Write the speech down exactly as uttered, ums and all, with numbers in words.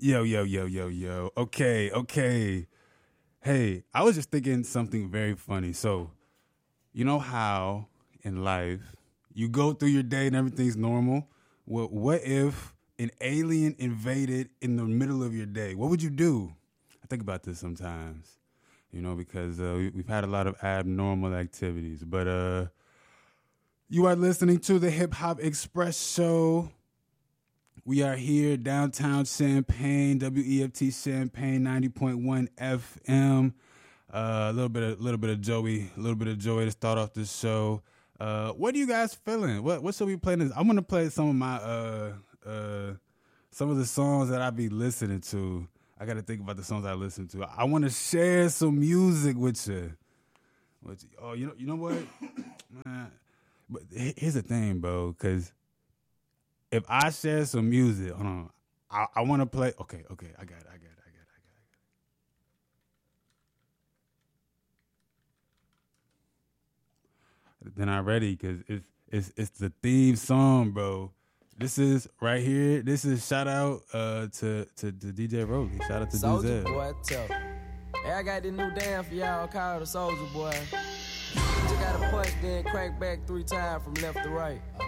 Yo, yo, yo, yo, yo. Okay, okay. Hey, I was just thinking something very funny. So, you know how in life you go through your day and everything's normal? Well, what if an alien invaded in the middle of your day? What would you do? I think about this sometimes, you know, because uh, we, we've had a lot of abnormal activities. But uh, you are listening to the Hip Hop Express Show. We are here downtown Champaign, W E F T Champaign, ninety point one F M. Uh, a little bit, of, little bit of Joey, a little bit of Joey to start off this show. Uh, what are you guys feeling? What what should we play? This? I'm gonna play some of my uh uh some of the songs that I be listening to. I gotta think about the songs I listen to. I want to share some music with you. With you. Oh, you know, you know what? Man, but here's the thing, bro, because if I share some music, hold on, I, I want to play. Okay, okay, I got it, I got it, I got it, I got it. I got it. Then I'm ready because it's it's it's the theme song, bro. This is right here. This is shout out uh, to to to D J Roly. Shout out to Soulja Denzel. Boy, tough. Hey, I got this new dance for y'all called the Soulja Boy. You just gotta punch, then crank back three times from left to right.